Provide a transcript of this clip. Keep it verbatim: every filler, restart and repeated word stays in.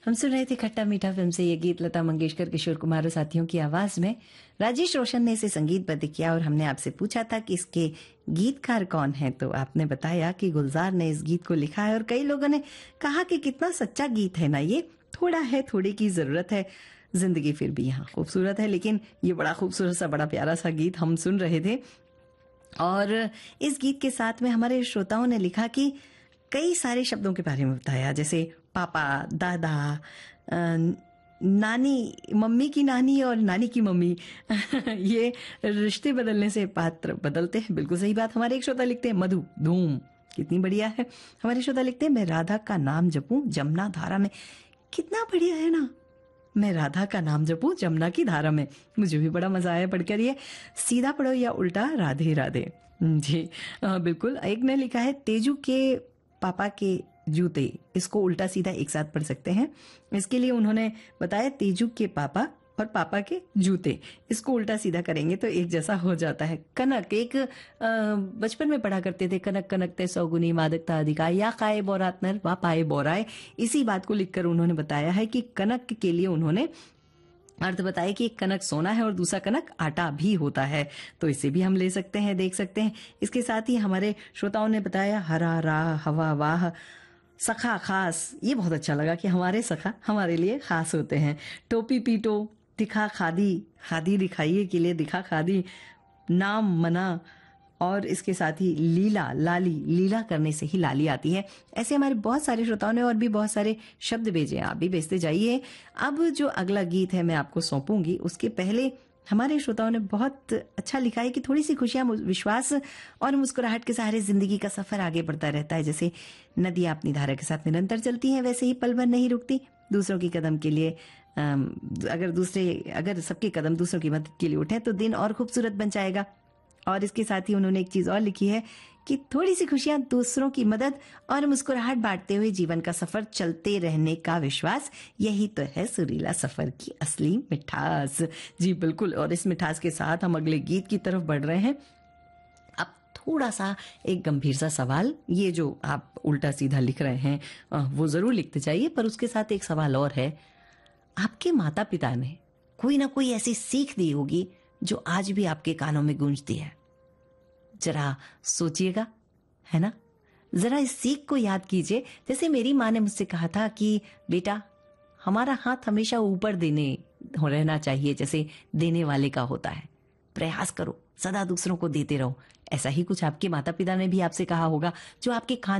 हम सुन रहे थे खट्टा मीठा फिल्म से ये गीत लता मंगेशकर, किशोर कुमार और साथियों की आवाज में। राजेश रोशन ने इसे संगीतबद्ध किया और हमने आपसे पूछा था कि इसके गीतकार कौन है, तो आपने बताया कि गुलजार ने इस गीत को लिखा है। और कई लोगों ने कहा कि कितना सच्चा गीत है ना ये, थोड़ा है थोड़े की जरूरत है, जिंदगी फिर भी यहाँ खूबसूरत है। लेकिन ये बड़ा खूबसूरत सा बड़ा प्यारा सा गीत हम सुन रहे थे। और इस गीत के साथ में हमारे श्रोताओं ने लिखा कि कई सारे शब्दों के बारे में बताया, जैसे पापा, दादा, नानी, मम्मी की नानी और नानी की मम्मी ये रिश्ते बदलने से पात्र बदलते हैं। बिल्कुल सही बात। हमारे एक श्रोता लिखते हैं मधु धूम, कितनी बढ़िया है। हमारे श्रोता लिखते हैं मैं राधा का नाम जपूं जमुना धारा में, कितना बढ़िया है ना। मैं राधा का नाम जपूं जमुना की धारा में, मुझे भी बड़ा मजा आया पढ़कर। ये सीधा पढ़ो या उल्टा राधे राधे जी आ, बिल्कुल। एक ने लिखा है तेजू के पापा के जूते, इसको उल्टा सीधा एक साथ पढ़ सकते हैं। इसके लिए उन्होंने बताया तेजू के पापा और पापा के जूते, इसको उल्टा सीधा करेंगे तो एक जैसा हो जाता है। कनक, एक बचपन में पढ़ा करते थे, कनक कनकते सौगुनी मादकता अधिकार या काए बोरात नर वा पाए बोराए। इसी बात को लिखकर उन्होंने बताया है कि कनक के लिए उन्होंने अर्थ बताया कि एक कनक सोना है और दूसरा कनक आटा भी होता है, तो इसे भी हम ले सकते हैं, देख सकते हैं। इसके साथ ही हमारे श्रोताओं ने बताया हरा राह हवा वाह सखा खास, ये बहुत अच्छा लगा कि हमारे सखा हमारे लिए खास होते हैं। टोपी पीटो, दिखा खादी, खादी दिखाइए के लिए दिखा खादी, नाम मना, और इसके साथ ही लीला, लाली, लीला करने से ही लाली आती है। ऐसे हमारे बहुत सारे श्रोताओं ने और भी बहुत सारे शब्द भेजे, आप भी भेजते जाइए। अब जो अगला गीत है मैं आपको सौंपूंगी, उसके पहले हमारे श्रोताओं ने बहुत अच्छा लिखा है कि थोड़ी सी खुशियां, विश्वास और मुस्कुराहट के सहारे जिंदगी का सफर आगे बढ़ता रहता है। जैसे नदियां अपनी धारा के साथ निरंतर चलती हैं, वैसे ही पल भर नहीं रुकती। दूसरों की कदम के लिए अगर दूसरे अगर सबके कदम दूसरों की मदद के लिए उठे तो दिन और खूबसूरत बन जाएगा। और इसके साथ ही उन्होंने एक चीज और लिखी है कि थोड़ी सी खुशियां, दूसरों की मदद और मुस्कुराहट बांटते हुए जीवन का सफर चलते रहने का विश्वास, यही तो है सुरीला सफर की असली मिठास। जी बिल्कुल। और इस मिठास के साथ हम अगले गीत की तरफ बढ़ रहे हैं। अब थोड़ा सा एक गंभीर सा सवाल, ये जो आप उल्टा सीधा लिख रहे हैं वो जरूर लिखते जाइए, पर उसके साथ एक सवाल और है। आपके माता पिता ने कोई ना कोई ऐसी सीख दी होगी जो आज भी आपके कानों में गूंजती है। जरा सोचिएगा, है ना। जरा इस सीख को याद कीजिए। जैसे मेरी माँ ने मुझसे कहा था कि बेटा, हमारा हाथ हमेशा ऊपर देने रहना चाहिए, जैसे देने वाले का होता है। प्रयास करो, सदा दूसरों को देते रहो। ऐसा ही कुछ आपके माता पिता ने भी आपसे कहा होगा, जो आपके खान